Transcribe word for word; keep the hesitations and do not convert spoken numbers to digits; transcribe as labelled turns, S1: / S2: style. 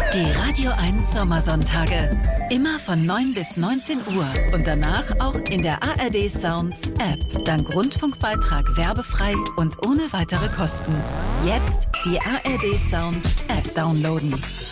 S1: Die Radio eins Sommersonntage. Immer von neun bis neunzehn Uhr und danach auch in der A R D Sounds App. Dank Rundfunkbeitrag werbefrei und ohne weitere Kosten. Jetzt die A R D Sounds App downloaden.